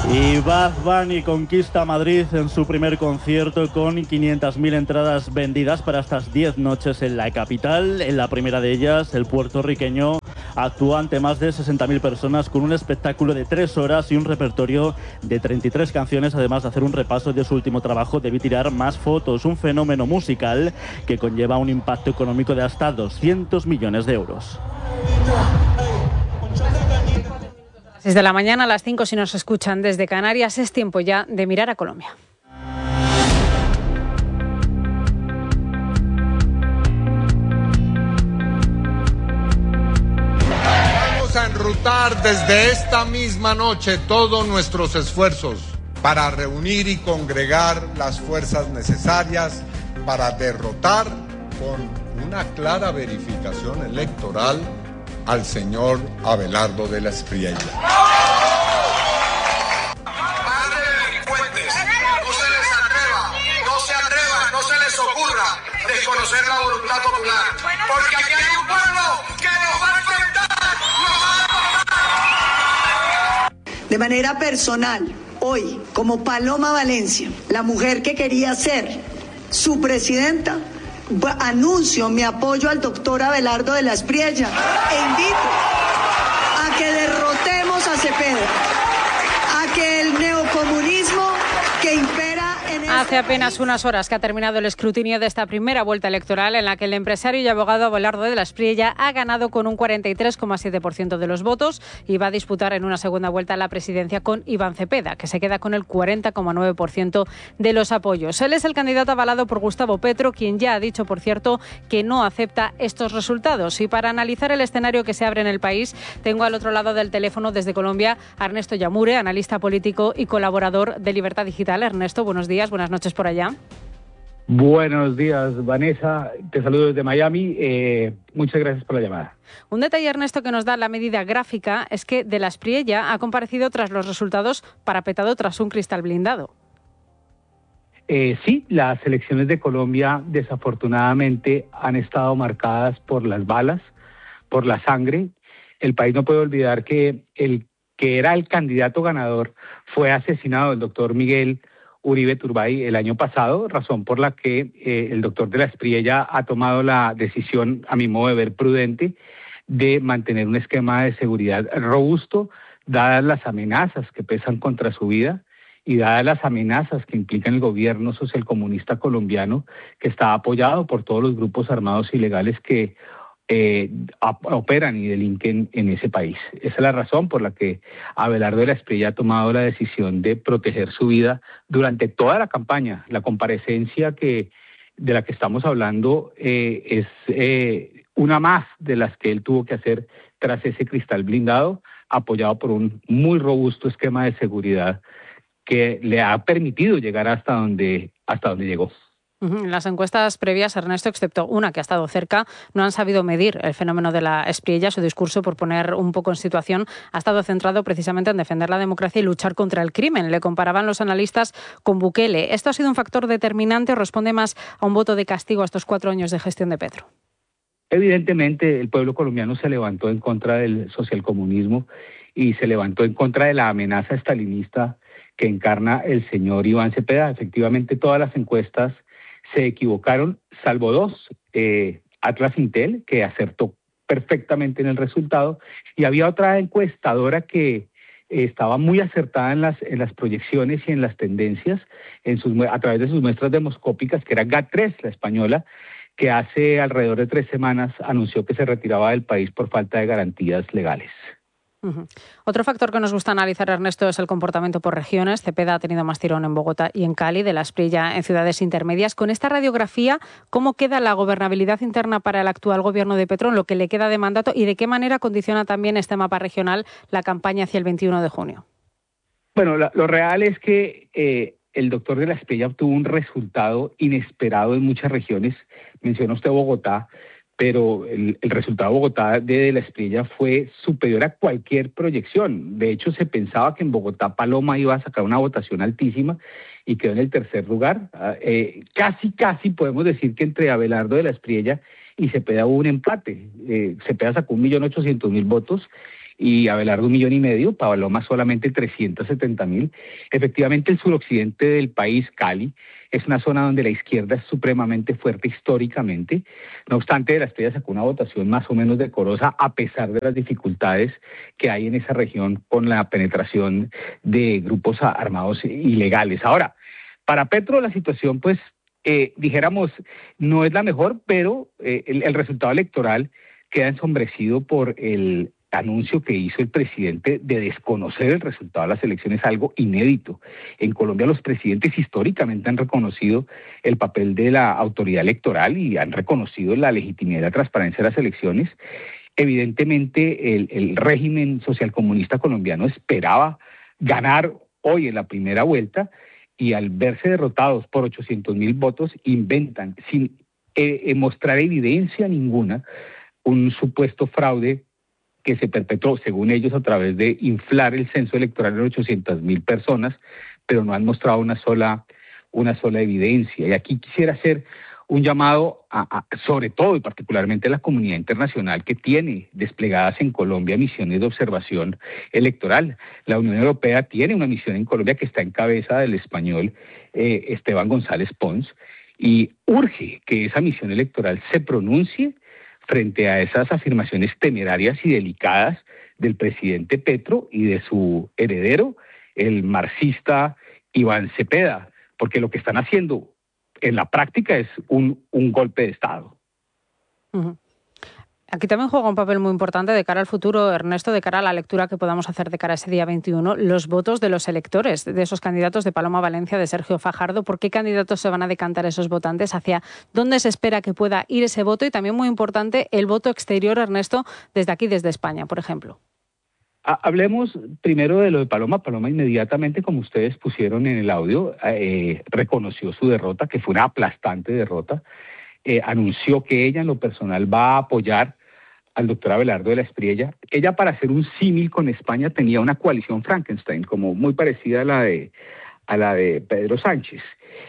Y Bad Bunny conquista Madrid en su primer concierto con 500.000 entradas vendidas para estas 10 noches en la capital. En la primera de ellas, el puertorriqueño actúa ante más de 60.000 personas con un espectáculo de 3 horas y un repertorio de 33 canciones, además de hacer un repaso de su último trabajo. Debe tirar más fotos, un fenómeno musical que conlleva un impacto económico de hasta 200 millones de euros. 6 de la mañana, a las 5 si nos escuchan desde Canarias, es tiempo ya de mirar a Colombia. Vamos a enrutar desde esta misma noche todos nuestros esfuerzos para reunir y congregar las fuerzas necesarias para derrotar con una clara verificación electoral al señor Abelardo de la Espriella. Par de delincuentes, no se atrevan, no se les ocurra desconocer la voluntad popular, porque aquí hay un pueblo que nos va a enfrentar, De manera personal, hoy, como Paloma Valencia, la mujer que quería ser su presidenta, anuncio mi apoyo al doctor Abelardo de la Espriella e invito a que derrotemos a Cepeda, a que el neocomunismo que impera en Hace apenas unas horas que ha terminado el escrutinio de esta primera vuelta electoral, en la que el empresario y abogado Abelardo de la Espriella ha ganado con un 43,7% de los votos y va a disputar en una segunda vuelta la presidencia con Iván Cepeda, que se queda con el 40,9% de los apoyos. Él es el candidato avalado por Gustavo Petro, quien ya ha dicho, por cierto, que no acepta estos resultados. Y para analizar el escenario que se abre en el país, tengo al otro lado del teléfono desde Colombia a Ernesto Yamure, analista político y colaborador de Libertad Digital. Ernesto, buenos días, buenas noches por allá. Buenos días, Vanessa. Te saludo desde Miami. Muchas gracias por la llamada. Un detalle, Ernesto, que nos da la medida gráfica es que de la Espriella ha comparecido tras los resultados parapetado tras un cristal blindado. Sí, las elecciones de Colombia desafortunadamente han estado marcadas por las balas, por la sangre. El país no puede olvidar que el que era el candidato ganador fue asesinado, el doctor Miguel Uribe Turbay, el año pasado, razón por la que el doctor de la Espriella ha tomado la decisión, a mi modo de ver, prudente, de mantener un esquema de seguridad robusto, dadas las amenazas que pesan contra su vida y dadas las amenazas que implica el gobierno socialcomunista colombiano, que está apoyado por todos los grupos armados ilegales que operan y delinquen en ese país. Esa es la razón por la que Abelardo de la Espriella ha tomado la decisión de proteger su vida durante toda la campaña. La comparecencia de la que estamos hablando es una más de las que él tuvo que hacer tras ese cristal blindado, apoyado por un muy robusto esquema de seguridad que le ha permitido llegar hasta donde llegó. Las encuestas previas, Ernesto, excepto una que ha estado cerca, no han sabido medir el fenómeno de la Espriella. Su discurso, por poner un poco en situación, ha estado centrado precisamente en defender la democracia y luchar contra el crimen. Le comparaban los analistas con Bukele. ¿Esto ha sido un factor determinante o responde más a un voto de castigo a estos 4 años de gestión de Petro? Evidentemente, el pueblo colombiano se levantó en contra del socialcomunismo y se levantó en contra de la amenaza estalinista que encarna el señor Iván Cepeda. Efectivamente, todas las encuestas se equivocaron, salvo 2, Atlas Intel, que acertó perfectamente en el resultado, y había otra encuestadora que estaba muy acertada en las proyecciones y en las tendencias a través de sus muestras demoscópicas, que era GAT3, la española, que hace alrededor de 3 semanas anunció que se retiraba del país por falta de garantías legales. Otro factor que nos gusta analizar, Ernesto, es el comportamiento por regiones. Cepeda ha tenido más tirón en Bogotá y en Cali, de la Espriella en ciudades intermedias. Con esta radiografía, ¿cómo queda la gobernabilidad interna para el actual gobierno de Petro en lo que le queda de mandato y de qué manera condiciona también este mapa regional la campaña hacia el 21 de junio? Bueno, lo real es que el doctor de la Espriella obtuvo un resultado inesperado en muchas regiones. Mencionó usted Bogotá, pero el resultado de Bogotá de la Espriella fue superior a cualquier proyección. De hecho, se pensaba que en Bogotá Paloma iba a sacar una votación altísima y quedó en el tercer lugar. Casi podemos decir que entre Abelardo de la Espriella y Cepeda hubo un empate. Cepeda sacó 1.800.000 votos y Abelardo 1,5 millones, Paloma solamente 370.000. Efectivamente, el suroccidente del país, Cali, es una zona donde la izquierda es supremamente fuerte históricamente. No obstante, De la Espriella sacó una votación más o menos decorosa a pesar de las dificultades que hay en esa región con la penetración de grupos armados ilegales. Ahora, para Petro la situación, pues, dijéramos, no es la mejor, pero el resultado electoral queda ensombrecido por el anuncio que hizo el presidente de desconocer el resultado de las elecciones, algo inédito. En Colombia los presidentes históricamente han reconocido el papel de la autoridad electoral y han reconocido la legitimidad y la transparencia de las elecciones. Evidentemente el régimen socialcomunista colombiano esperaba ganar hoy en la primera vuelta y al verse derrotados por 800.000 votos inventan sin mostrar evidencia ninguna un supuesto fraude que se perpetró, según ellos, a través de inflar el censo electoral en 800.000 personas, pero no han mostrado una sola evidencia. Y aquí quisiera hacer un llamado sobre todo y particularmente a la comunidad internacional que tiene desplegadas en Colombia misiones de observación electoral. La Unión Europea tiene una misión en Colombia que está en cabeza del español Esteban González Pons y urge que esa misión electoral se pronuncie frente a esas afirmaciones temerarias y delicadas del presidente Petro y de su heredero, el marxista Iván Cepeda, porque lo que están haciendo en la práctica es un golpe de Estado. Uh-huh. Aquí también juega un papel muy importante de cara al futuro, Ernesto, de cara a la lectura que podamos hacer de cara a ese día 21, los votos de los electores, de esos candidatos de Paloma Valencia, de Sergio Fajardo. ¿Por qué candidatos se van a decantar esos votantes? ¿Hacia dónde se espera que pueda ir ese voto? Y también muy importante, el voto exterior, Ernesto, desde aquí, desde España, por ejemplo. Hablemos primero de lo de Paloma. Paloma inmediatamente, como ustedes pusieron en el audio, reconoció su derrota, que fue una aplastante derrota. Anunció que ella en lo personal va a apoyar al doctor Abelardo de la Espriella. Ella, para hacer un símil con España, tenía una coalición Frankenstein, como muy parecida a la de Pedro Sánchez.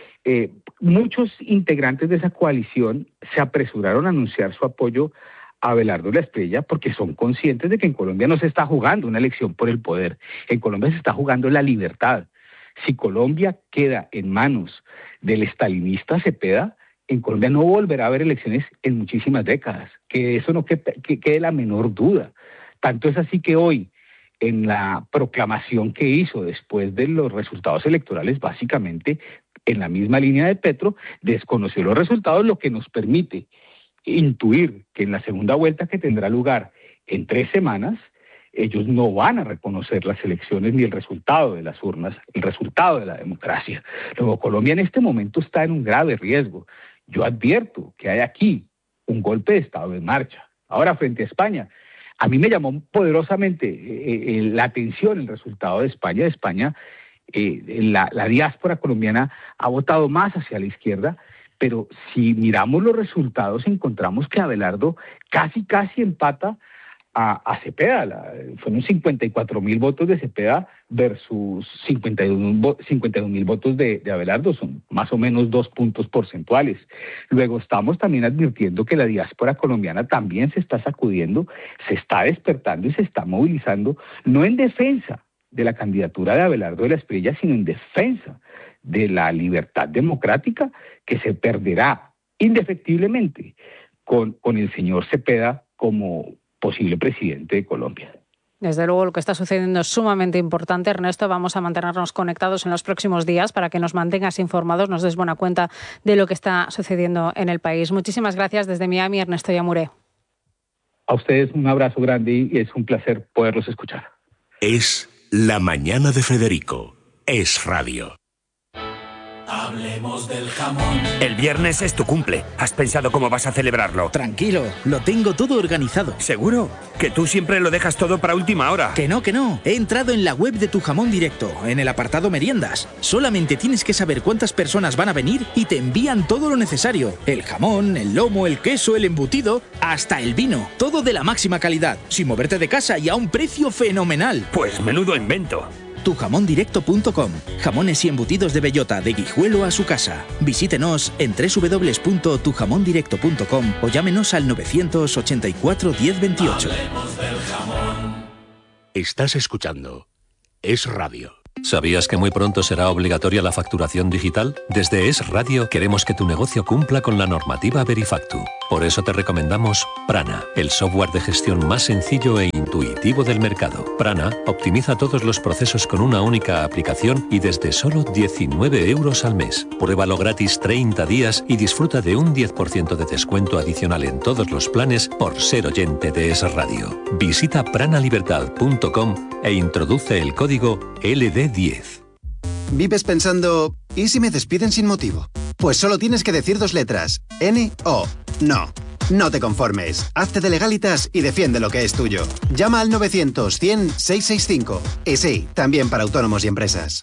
Muchos integrantes de esa coalición se apresuraron a anunciar su apoyo a Abelardo de la Espriella porque son conscientes de que en Colombia no se está jugando una elección por el poder. En Colombia se está jugando la libertad. Si Colombia queda en manos del estalinista Cepeda, en Colombia no volverá a haber elecciones en muchísimas décadas, que eso no quede la menor duda. Tanto es así que hoy, en la proclamación que hizo después de los resultados electorales, básicamente en la misma línea de Petro, desconoció los resultados, lo que nos permite intuir que en la segunda vuelta, que tendrá lugar en 3 semanas, ellos no van a reconocer las elecciones ni el resultado de las urnas, el resultado de la democracia. Luego, Colombia en este momento está en un grave riesgo. Yo advierto que hay aquí un golpe de Estado en marcha. Ahora, frente a España, a mí me llamó poderosamente la atención el resultado de España. La diáspora colombiana ha votado más hacia la izquierda, pero si miramos los resultados encontramos que Abelardo casi empata a Cepeda. Fueron 54.000 votos de Cepeda versus 51.000 votos de Abelardo, son más o menos 2 puntos porcentuales. Luego estamos también advirtiendo que la diáspora colombiana también se está sacudiendo, se está despertando y se está movilizando, no en defensa de la candidatura de Abelardo de la Espriella, sino en defensa de la libertad democrática que se perderá indefectiblemente con el señor Cepeda como posible presidente de Colombia. Desde luego lo que está sucediendo es sumamente importante. Ernesto, vamos a mantenernos conectados en los próximos días para que nos mantengas informados, nos des buena cuenta de lo que está sucediendo en el país. Muchísimas gracias desde Miami, Ernesto Yamure. A ustedes un abrazo grande y es un placer poderlos escuchar. Es La Mañana de Federico. Es radio. Hablemos del jamón. El viernes es tu cumple. ¿Has pensado cómo vas a celebrarlo? Tranquilo, lo tengo todo organizado. ¿Seguro? Que tú siempre lo dejas todo para última hora. Que no. He entrado en la web de Tu Jamón Directo, en el apartado meriendas. Solamente tienes que saber cuántas personas van a venir y te envían todo lo necesario. El jamón, el lomo, el queso, el embutido, hasta el vino. Todo de la máxima calidad, sin moverte de casa y a un precio fenomenal. Pues menudo invento. Tujamondirecto.com. Jamones y embutidos de bellota, de Guijuelo a su casa. Visítenos en www.tujamondirecto.com o llámenos al 984 1028. Hablemos del jamón. Estás escuchando Es Radio. ¿Sabías que muy pronto será obligatoria la facturación digital? Desde Es Radio queremos que tu negocio cumpla con la normativa Verifactu. Por eso te recomendamos Prana, el software de gestión más sencillo e intuitivo del mercado. Prana optimiza todos los procesos con una única aplicación y desde solo 19 euros al mes. Pruébalo gratis 30 días y disfruta de un 10% de descuento adicional en todos los planes por ser oyente de Es Radio. Visita pranalibertad.com e introduce el código LD10. ¿Vives pensando, ¿y si me despiden sin motivo? Pues solo tienes que decir 2 letras, N-O. No, no te conformes. Hazte de Legalitas y defiende lo que es tuyo. Llama al 900-100-665. Y sí, también para autónomos y empresas.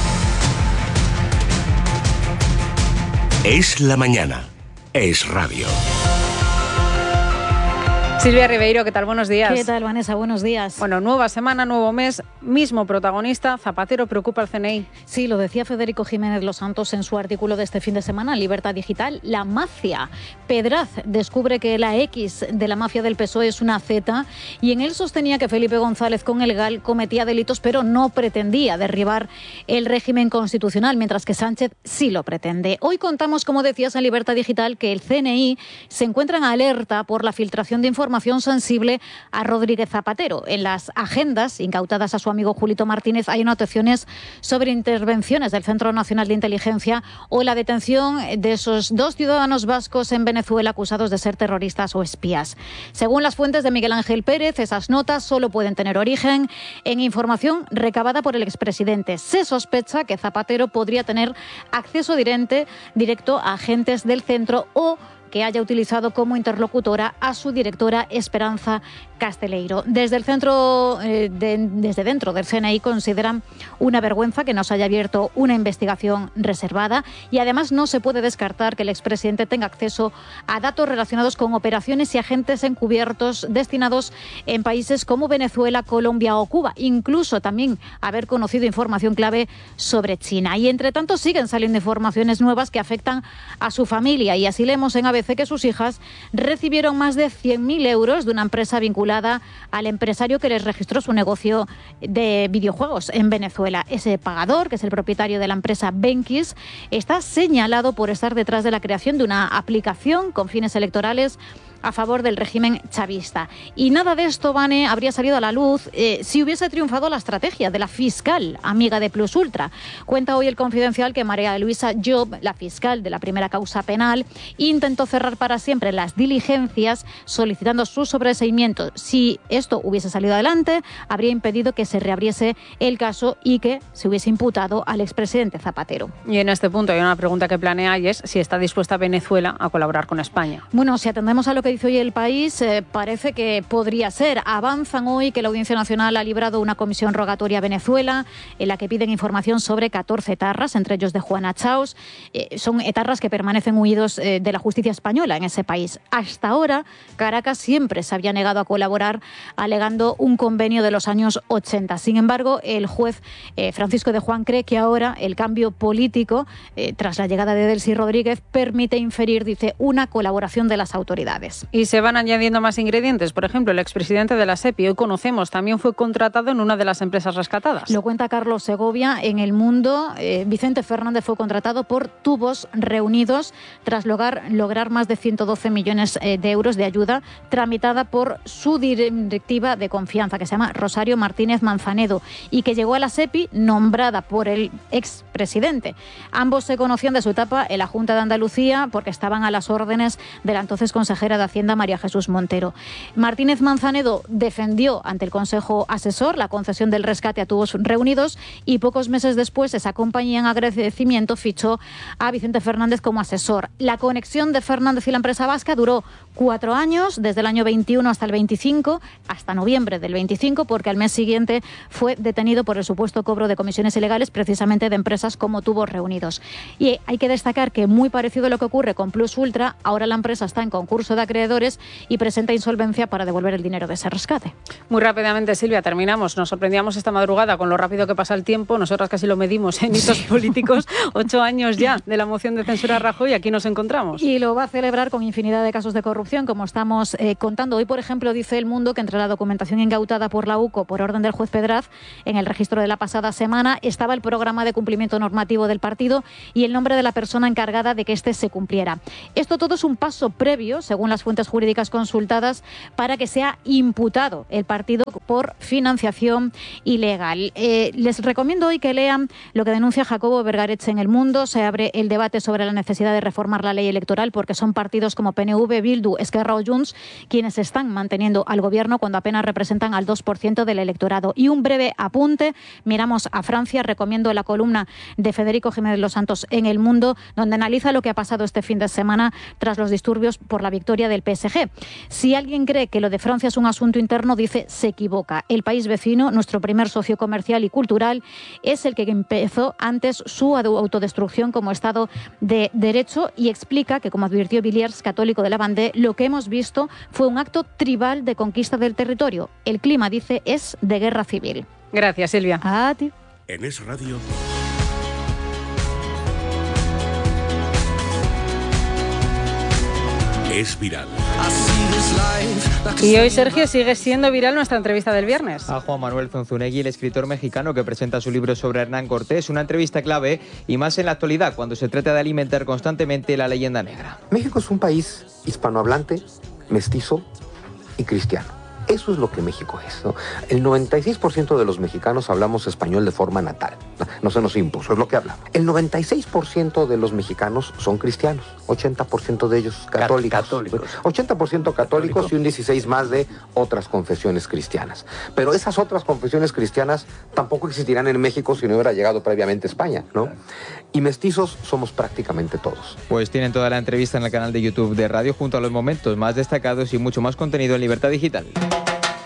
Es la mañana. Es Radio. Silvia Ribeiro, ¿qué tal? Buenos días. ¿Qué tal, Vanessa? Buenos días. Bueno, nueva semana, nuevo mes, mismo protagonista. Zapatero preocupa al CNI. Sí, lo decía Federico Jiménez Los Santos en su artículo de este fin de semana, Libertad Digital. La mafia. Pedraz descubre que la X de la mafia del PSOE es una Z y en él sostenía que Felipe González con el GAL cometía delitos, pero no pretendía derribar el régimen constitucional, mientras que Sánchez sí lo pretende. Hoy contamos, como decías en Libertad Digital, que el CNI se encuentra en alerta por la filtración de información sensible a Rodríguez Zapatero. En las agendas incautadas a su amigo Julito Martínez hay anotaciones sobre intervenciones del Centro Nacional de Inteligencia o la detención de esos 2 ciudadanos vascos en Venezuela acusados de ser terroristas o espías. Según las fuentes de Miguel Ángel Pérez, esas notas solo pueden tener origen en información recabada por el expresidente. Se sospecha que Zapatero podría tener acceso directo a agentes del centro o que haya utilizado como interlocutora a su directora Esperanza Casteleiro. Desde el centro, desde dentro del CNI consideran una vergüenza que no se haya abierto una investigación reservada y además no se puede descartar que el expresidente tenga acceso a datos relacionados con operaciones y agentes encubiertos destinados en países como Venezuela, Colombia o Cuba. Incluso también haber conocido información clave sobre China. Y entre tanto siguen saliendo informaciones nuevas que afectan a su familia y así leemos en ABC que sus hijas recibieron más de 100.000 euros de una empresa vinculada al empresario que les registró su negocio de videojuegos en Venezuela. Ese pagador, que es el propietario de la empresa Benquis, está señalado por estar detrás de la creación de una aplicación con fines electorales a favor del régimen chavista. Y nada de esto, Vane, habría salido a la luz si hubiese triunfado la estrategia de la fiscal amiga de Plus Ultra. Cuenta hoy el Confidencial que María Luisa Job, la fiscal de la primera causa penal, intentó cerrar para siempre las diligencias solicitando su sobreseimiento. Si esto hubiese salido adelante, habría impedido que se reabriese el caso y que se hubiese imputado al expresidente Zapatero. Y en este punto hay una pregunta que planea y es si está dispuesta Venezuela a colaborar con España. Bueno, si atendemos a lo que dice hoy El País, parece que podría ser. Avanzan hoy que la Audiencia Nacional ha librado una comisión rogatoria a Venezuela en la que piden información sobre 14 etarras, entre ellos de Juana Chaos. Son etarras que permanecen huidos de la justicia española en ese país. Hasta ahora, Caracas siempre se había negado a colaborar, alegando un convenio de los años 80. Sin embargo, el juez Francisco de Juan cree que ahora el cambio político, tras la llegada de Delcy Rodríguez, permite inferir, dice, una colaboración de las autoridades. Y se van añadiendo más ingredientes. Por ejemplo, el expresidente de la SEPI, hoy conocemos, también fue contratado en una de las empresas rescatadas. Lo cuenta Carlos Segovia en El Mundo. Vicente Fernández fue contratado por Tubos Reunidos tras lograr más de 112 millones de euros de ayuda tramitada por su directiva de confianza, que se llama Rosario Martínez Manzanedo, y que llegó a la SEPI nombrada por el expresidente. Ambos se conocían de su etapa en la Junta de Andalucía porque estaban a las órdenes de la entonces consejera de Hacienda, María Jesús Montero. Martínez Manzanedo defendió ante el Consejo Asesor la concesión del rescate a Tubos Reunidos y pocos meses después esa compañía en agradecimiento fichó a Vicente Fernández como asesor. La conexión de Fernández y la empresa vasca duró 4 años, desde el año 21 hasta el 25, hasta noviembre del 25, porque al mes siguiente fue detenido por el supuesto cobro de comisiones ilegales precisamente de empresas como Tubos Reunidos. Y hay que destacar que, muy parecido a lo que ocurre con Plus Ultra, ahora la empresa está en concurso de acreedores y presenta insolvencia para devolver el dinero de ese rescate. Muy rápidamente, Silvia, terminamos. Nos sorprendíamos esta madrugada con lo rápido que pasa el tiempo. Nosotras casi lo medimos en hitos políticos. 8 años ya de la moción de censura a Rajoy y aquí nos encontramos. Y lo va a celebrar con infinidad de casos de corrupción corrupción, como estamos contando. Hoy, por ejemplo, dice El Mundo que entre la documentación incautada por la UCO por orden del juez Pedraz en el registro de la pasada semana estaba el programa de cumplimiento normativo del partido y el nombre de la persona encargada de que éste se cumpliera. Esto todo es un paso previo, según las fuentes jurídicas consultadas, para que sea imputado el partido por financiación ilegal. Les recomiendo hoy que lean lo que denuncia Jacobo Vergareche en El Mundo. Se abre el debate sobre la necesidad de reformar la ley electoral porque son partidos como PNV, Bildu, Esquerra o Junts quienes están manteniendo al gobierno cuando apenas representan al 2% del electorado. Y un breve apunte, miramos a Francia, recomiendo la columna de Federico Jiménez Los Santos en El Mundo, donde analiza lo que ha pasado este fin de semana tras los disturbios por la victoria del PSG. Si alguien cree que lo de Francia es un asunto interno, dice, se equivoca. El país vecino, nuestro primer socio comercial y cultural, es el que empezó antes su autodestrucción como Estado de Derecho y explica que, como advirtió Villiers, católico de la Vendée, lo que hemos visto fue un acto tribal de conquista del territorio. El clima, dice, es de guerra civil. Gracias, Silvia. A ti. En Es Radio. Es viral. Y hoy, Sergio, sigue siendo viral nuestra entrevista del viernes. A Juan Manuel Zunzunegui, el escritor mexicano que presenta su libro sobre Hernán Cortés, una entrevista clave y más en la actualidad cuando se trata de alimentar constantemente la leyenda negra. México es un país hispanohablante, mestizo y cristiano. Eso es lo que México es, ¿no? El 96% de los mexicanos hablamos español de forma natal. No se nos impuso, es lo que hablamos. El 96% de los mexicanos son cristianos. 80% de ellos católicos. 80% católicos y un 16% más de otras confesiones cristianas. Pero esas otras confesiones cristianas tampoco existirán en México si no hubiera llegado previamente a España, ¿no? Y mestizos somos prácticamente todos. Pues tienen toda la entrevista en el canal de YouTube de Radio junto a los momentos más destacados y mucho más contenido en Libertad Digital.